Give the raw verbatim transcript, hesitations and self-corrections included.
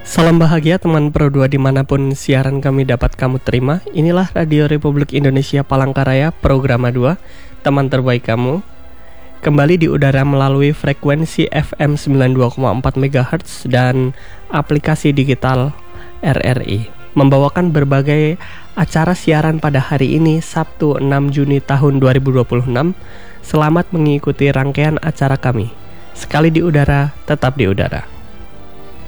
Salam bahagia teman Pro dua dimanapun siaran kami dapat kamu terima. Inilah Radio Republik Indonesia Palangkaraya, Programa dua, teman terbaik kamu. Kembali di udara melalui frekuensi F M sembilan puluh dua koma empat megahertz dan aplikasi digital R R I. Membawakan berbagai acara siaran pada hari ini, Sabtu enam Juni tahun dua ribu dua puluh enam. Selamat mengikuti rangkaian acara kami. Sekali di udara, tetap di udara.